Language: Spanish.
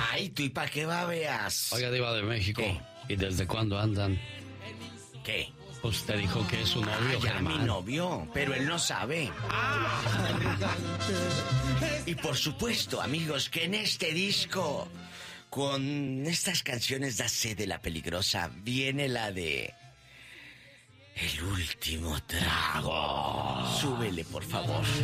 Ay, ¿tú y para qué babeas? Oiga, Diva de México. ¿Qué? ¿Y desde cuándo andan? ¿Qué? Usted dijo que es su novio, Ya mi Germán. novio, pero él no sabe. Y por supuesto, amigos, que en este disco, con estas canciones da sed de la peligrosa, viene la de... El último trago. Súbele, por favor.